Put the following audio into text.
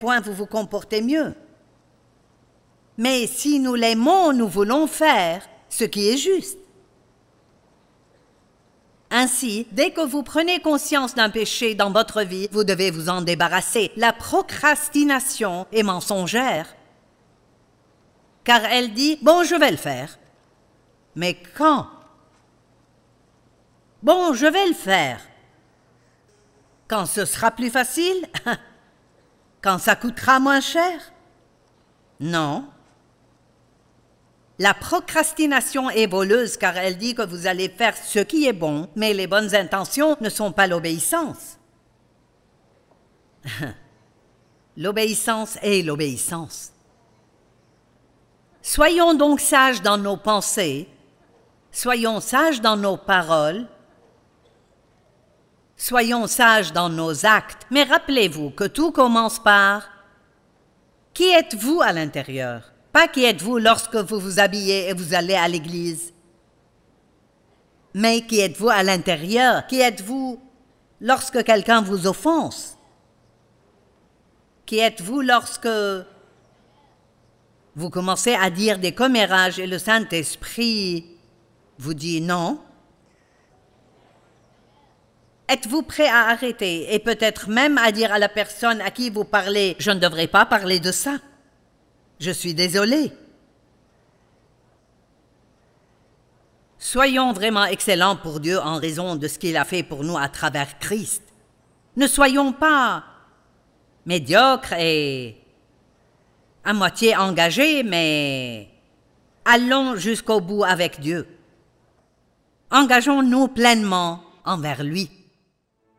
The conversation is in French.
point vous vous comportez mieux. Mais si nous l'aimons, nous voulons faire ce qui est juste. Ainsi, dès que vous prenez conscience d'un péché dans votre vie, vous devez vous en débarrasser. La procrastination est mensongère, car elle dit « Bon, je vais le faire. » Mais quand? Bon, je vais le faire. Quand ce sera plus facile? Quand ça coûtera moins cher? Non. La procrastination est voleuse car elle dit que vous allez faire ce qui est bon, mais les bonnes intentions ne sont pas l'obéissance. L'obéissance est l'obéissance. Soyons donc sages dans nos pensées, soyons sages dans nos paroles, soyons sages dans nos actes, mais rappelez-vous que tout commence par « Qui êtes-vous à l'intérieur ?» Pas qui êtes-vous lorsque vous vous habillez et vous allez à l'église. Mais qui êtes-vous à l'intérieur? Qui êtes-vous lorsque quelqu'un vous offense? Qui êtes-vous lorsque vous commencez à dire des commérages et le Saint-Esprit vous dit non? Êtes-vous prêt à arrêter et peut-être même à dire à la personne à qui vous parlez « Je ne devrais pas parler de ça. Je suis désolé. » Soyons vraiment excellents pour Dieu en raison de ce qu'il a fait pour nous à travers Christ. Ne soyons pas médiocres et à moitié engagés, mais allons jusqu'au bout avec Dieu. Engageons-nous pleinement envers lui.